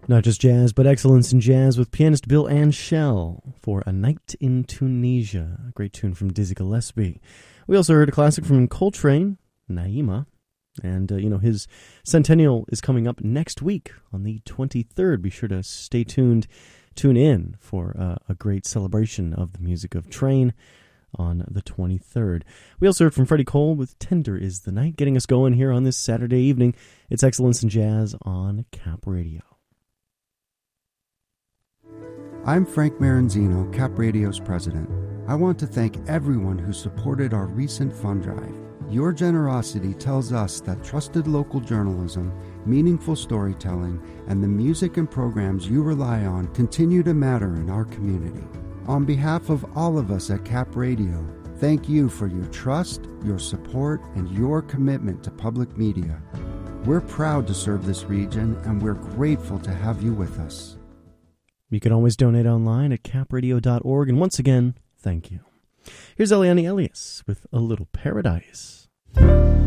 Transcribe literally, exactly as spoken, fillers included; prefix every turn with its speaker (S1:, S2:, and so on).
S1: Not just jazz, but excellence in jazz with pianist Bill Anshel for A Night in Tunisia, a great tune from Dizzy Gillespie. We also heard a classic from Coltrane, Naima, and, uh, you know, his centennial is coming up next week on the twenty-third. Be sure to stay tuned, tune in for uh, a great celebration of the music of Train on the twenty-third. We also heard from Freddie Cole with Tender is the Night, getting us going here on this Saturday evening. It's Excellence in Jazz on Cap Radio.
S2: I'm Frank Maranzino, Cap Radio's president. I want to thank everyone who supported our recent fund drive. Your generosity tells us that trusted local journalism, meaningful storytelling, and the music and programs you rely on continue to matter in our community. On behalf of all of us at Cap Radio, thank you for your trust, your support, and your commitment to public media. We're proud to serve this region, and we're grateful to have you with us.
S1: You can always donate online at cap radio dot org, and once again, thank you. Here's Eliane Elias with A Little Paradise.